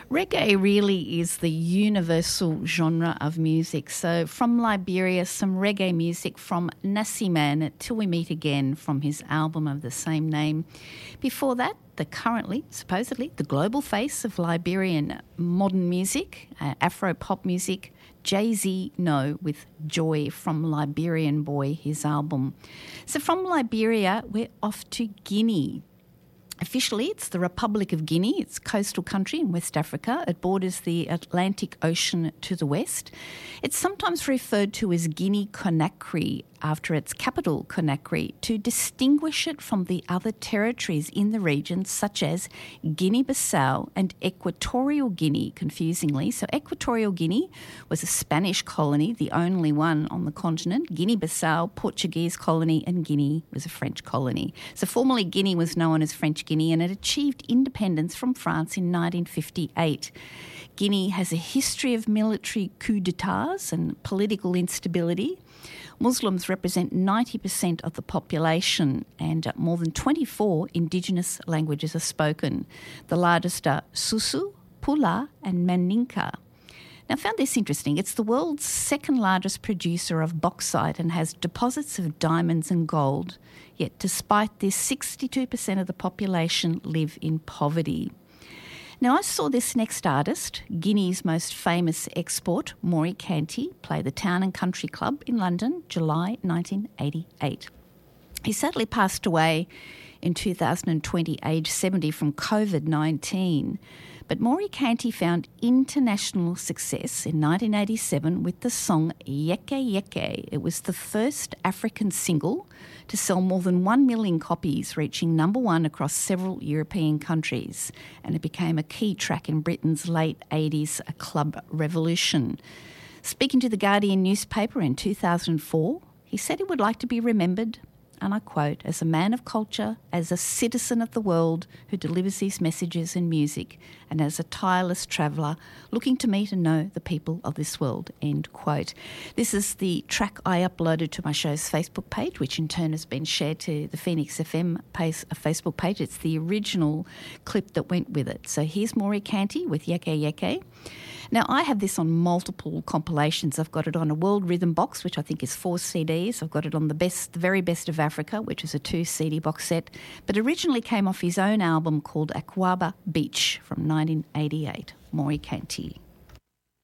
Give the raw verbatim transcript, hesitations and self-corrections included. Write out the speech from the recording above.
Reggae really is the universal genre of music. So from Liberia, some reggae music from Nassiman, Till We Meet Again, from his album of the same name. Before that, the currently, supposedly, the global face of Liberian modern music, uh, Afro-pop music, Jay-Z No with Joy from Liberian Boy, his album. So from Liberia, we're off to Guinea. Officially, it's the Republic of Guinea. It's a coastal country in West Africa. It borders the Atlantic Ocean to the west. It's sometimes referred to as Guinea-Conakry after its capital, Conakry, to distinguish it from the other territories in the region, such as Guinea-Bissau and Equatorial Guinea, confusingly. So Equatorial Guinea was a Spanish colony, the only one on the continent. Guinea-Bissau, Portuguese colony, and Guinea was a French colony. So formerly Guinea was known as French Guinea, and it achieved independence from France in nineteen fifty-eight. Guinea has a history of military coups d'etats and political instability. Muslims represent ninety percent of the population, and more than twenty-four indigenous languages are spoken. The largest are Susu, Pula and Maninka. Now, I found this interesting. It's the world's second largest producer of bauxite and has deposits of diamonds and gold. Yet, despite this, sixty-two percent of the population live in poverty. Now, I saw this next artist, Guinea's most famous export, Maury Kanti, play the Town and Country Club in London, July nineteen eighty-eight. He sadly passed away in two thousand twenty, aged seventy, from covid nineteen. But Maury Kanti found international success in nineteen eighty-seven with the song Yeke Yeke. It was the first African single to sell more than one million copies, reaching number one across several European countries. And it became a key track in Britain's late eighties club revolution. Speaking to the Guardian newspaper in two thousand four, he said he would like to be remembered, and I quote, as a man of culture, as a citizen of the world who delivers these messages in music, and as a tireless traveller looking to meet and know the people of this world, end quote. This is the track I uploaded to my show's Facebook page, which in turn has been shared to the Phoenix F M page, Facebook page. It's the original clip that went with it. So here's Maury Kanti with Yeke Yeke. Now, I have this on multiple compilations. I've got it on a World Rhythm box, which I think is four C Ds. I've got it on the best, the very best of Africa, which is a two C D box set, but originally came off his own album called Akwaaba Beach from nineteen eighty-eight. Maury Kanti.